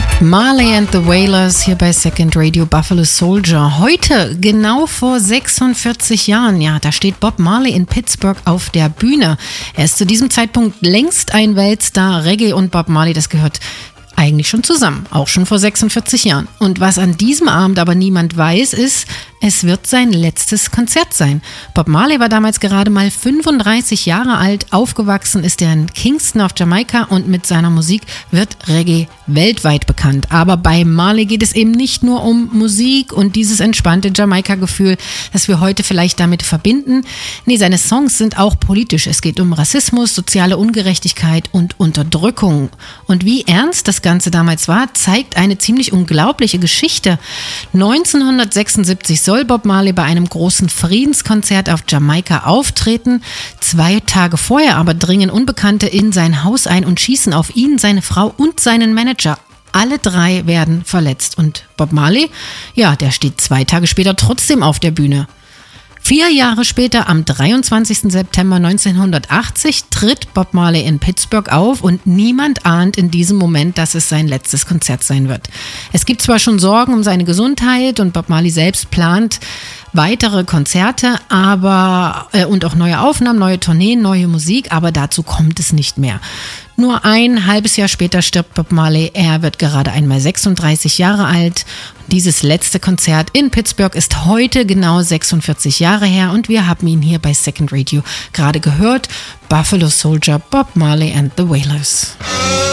Marley and the Wailers hier bei Second Radio Buffalo Soldier. Heute, genau vor 46 Jahren, ja, da steht Bob Marley in Pittsburgh auf der Bühne. Er ist zu diesem Zeitpunkt längst ein Weltstar. Reggae und Bob Marley, das gehört eigentlich schon zusammen, auch schon vor 46 Jahren. Und was an diesem Abend aber niemand weiß, ist, es wird sein letztes Konzert sein. Bob Marley war damals gerade mal 35 Jahre alt. Aufgewachsen ist er in Kingston auf Jamaika und mit seiner Musik wird Reggae weltweit bekannt. Aber bei Marley geht es eben nicht nur um Musik und dieses entspannte Jamaika-Gefühl, das wir heute vielleicht damit verbinden. Nee, seine Songs sind auch politisch. Es geht um Rassismus, soziale Ungerechtigkeit und Unterdrückung. Und wie ernst das Ganze damals war, zeigt eine ziemlich unglaubliche Geschichte. 1976 soll Bob Marley bei einem großen Friedenskonzert auf Jamaika auftreten. 2 Tage vorher aber dringen Unbekannte in sein Haus ein und schießen auf ihn, seine Frau und seinen Manager. Alle 3 werden verletzt. Und Bob Marley, ja, der steht 2 Tage später trotzdem auf der Bühne. 4 Jahre später, am 23. September 1980, tritt Bob Marley in Pittsburgh auf und niemand ahnt in diesem Moment, dass es sein letztes Konzert sein wird. Es gibt zwar schon Sorgen um seine Gesundheit und Bob Marley selbst plant weitere Konzerte, und auch neue Aufnahmen, neue Tourneen, neue Musik, aber dazu kommt es nicht mehr. Nur ein halbes Jahr später stirbt Bob Marley. Er wird gerade einmal 36 Jahre alt. Dieses letzte Konzert in Pittsburgh ist heute genau 46 Jahre her und wir haben ihn hier bei Second Radio gerade gehört. Buffalo Soldier, Bob Marley and the Wailers.